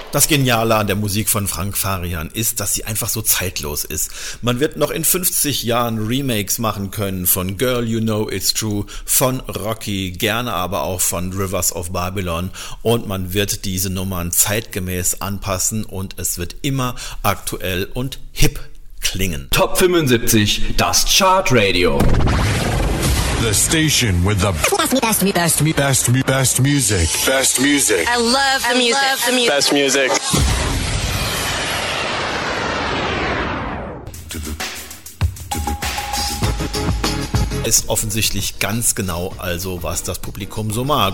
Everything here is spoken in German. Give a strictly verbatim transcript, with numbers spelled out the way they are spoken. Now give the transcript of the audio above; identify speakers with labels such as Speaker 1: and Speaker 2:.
Speaker 1: Das Geniale an der Musik von Frank Farian ist, dass sie einfach so zeitlos ist. Man wird noch in fünfzig Jahren Remakes machen können von Girl You Know It's True, von Rocky, gerne aber auch von Rivers of Babylon, und man wird diese Nummern zeitgemäß anpassen und es wird immer aktuell und hip klingen.
Speaker 2: Top fünfundsiebzig, das Chartradio.
Speaker 3: The station with the best, best, best, best, best, best music. Best music.
Speaker 4: I love the music. Love the music.
Speaker 5: Best music.
Speaker 1: Ist offensichtlich ganz genau also, was das Publikum so mag.